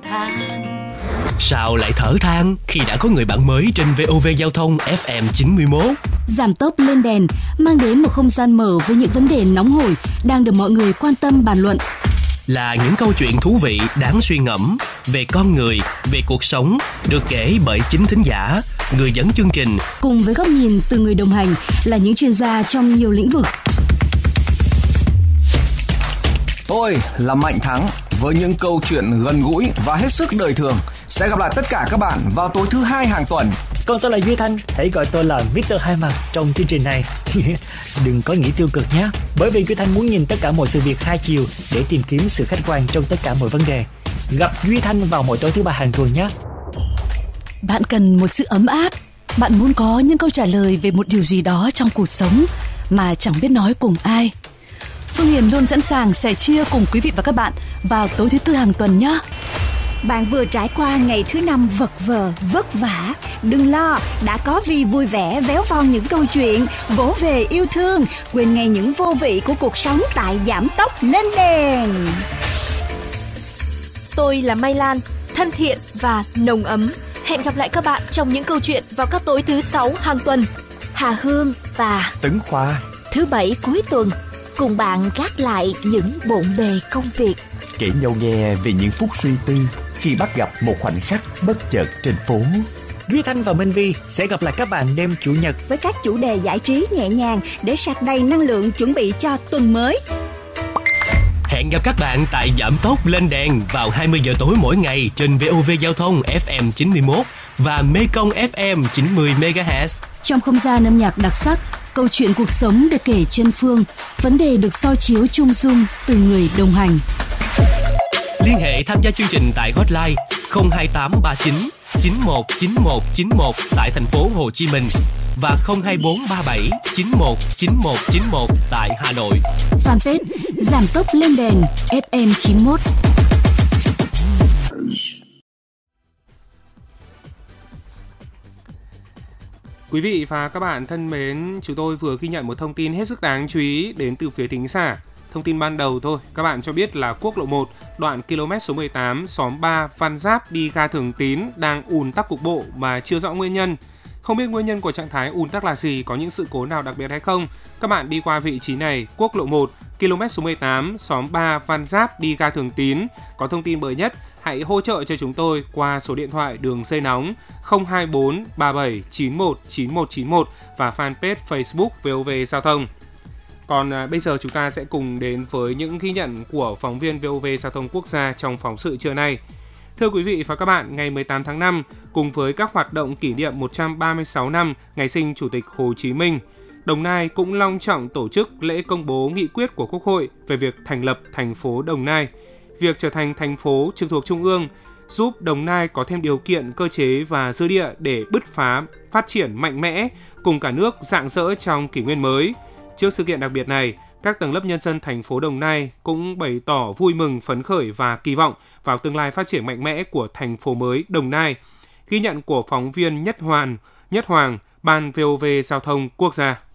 than. Sao lại thở than khi đã có người bạn mới trên VOV Giao thông FM 91? Giảm tốc lên đèn mang đến một không gian mở với những vấn đề nóng hổi đang được mọi người quan tâm bàn luận. Là những câu chuyện thú vị đáng suy ngẫm về con người, về cuộc sống, được kể bởi chính thính giả, người dẫn chương trình. Cùng với góc nhìn từ người đồng hành là những chuyên gia trong nhiều lĩnh vực. Tôi là Mạnh Thắng với những câu chuyện gần gũi và hết sức đời thường. Sẽ gặp lại tất cả các bạn vào tối thứ 2 hàng tuần. Còn tôi là Duy Thanh, hãy gọi tôi là Mr. Hai Mặt trong chương trình này. Đừng có nghĩ tiêu cực nhé, bởi vì Duy Thanh muốn nhìn tất cả mọi sự việc hai chiều để tìm kiếm sự khách quan trong tất cả mọi vấn đề. Gặp Duy Thanh vào mỗi tối thứ 3 hàng tuần nhé. Bạn cần một sự ấm áp. Bạn muốn có những câu trả lời về một điều gì đó trong cuộc sống mà chẳng biết nói cùng ai. Phương Hiền luôn sẵn sàng sẻ chia cùng quý vị và các bạn vào tối thứ 4 hàng tuần nhé. Bạn vừa trải qua ngày thứ 5 vật vờ, vất vả. Đừng lo, đã có Vi vui vẻ véo von những câu chuyện, vỗ về yêu thương, quên ngay những vô vị của cuộc sống tại Giảm tốc lên đèn. Tôi là Mai Lan, thân thiện và nồng ấm. Hẹn gặp lại các bạn trong những câu chuyện vào các tối thứ 6 hàng tuần. Hà Hương và Tấn Khoa thứ 7 cuối tuần cùng bạn gác lại những bộn bề công việc, kể nhau nghe về những phút suy tư khi bắt gặp một khoảnh khắc bất chợt trên phố. Duy Thanh và Minh Vi sẽ gặp lại các bạn đêm Chủ nhật với các chủ đề giải trí nhẹ nhàng để sạc đầy năng lượng chuẩn bị cho tuần mới. Hẹn gặp các bạn tại Giảm tốc lên đèn vào 20 giờ tối mỗi ngày trên VOV Giao thông FM 91 và Mekong FM 90 MHz. Trong không gian âm nhạc đặc sắc, câu chuyện cuộc sống được kể chân phương, vấn đề được soi chiếu chung dung từ người đồng hành. Liên hệ tham gia chương trình tại hotline 02839 919191 tại thành phố Hồ Chí Minh và 02437 919191 tại Hà Nội. Fanpage Giảm tốc lên đèn FM 91. Quý vị và các bạn thân mến, chúng tôi vừa ghi nhận một thông tin hết sức đáng chú ý đến từ phía thính giả. Thông tin ban đầu thôi, các bạn cho biết là quốc lộ 1, đoạn km số 18, xóm 3, Văn Giáp đi ga Thường Tín đang ùn tắc cục bộ mà chưa rõ nguyên nhân. Không biết nguyên nhân của trạng thái ùn tắc là gì, có những sự cố nào đặc biệt hay không? Các bạn đi qua vị trí này, quốc lộ 1, km số 18, xóm 3, Văn Giáp đi ga Thường Tín. Có thông tin mới nhất, hãy hỗ trợ cho chúng tôi qua số điện thoại đường dây nóng 024 37 91 9191 và fanpage Facebook VOV Giao thông. Còn bây giờ chúng ta sẽ cùng đến với những ghi nhận của phóng viên VOV Giao thông Quốc gia trong phóng sự trưa nay. Thưa quý vị và các bạn, ngày 18 tháng 5, cùng với các hoạt động kỷ niệm 136 năm ngày sinh Chủ tịch Hồ Chí Minh, Đồng Nai cũng long trọng tổ chức lễ công bố nghị quyết của Quốc hội về việc thành lập thành phố Đồng Nai. Việc trở thành thành phố trực thuộc Trung ương giúp Đồng Nai có thêm điều kiện, cơ chế và dư địa để bứt phá, phát triển mạnh mẽ, cùng cả nước rạng rỡ trong kỷ nguyên mới. Trước sự kiện đặc biệt này, các tầng lớp nhân dân thành phố Đồng Nai cũng bày tỏ vui mừng, phấn khởi và kỳ vọng vào tương lai phát triển mạnh mẽ của thành phố mới Đồng Nai. Ghi nhận của phóng viên Nhất Hoàng, Ban VOV Giao thông Quốc gia.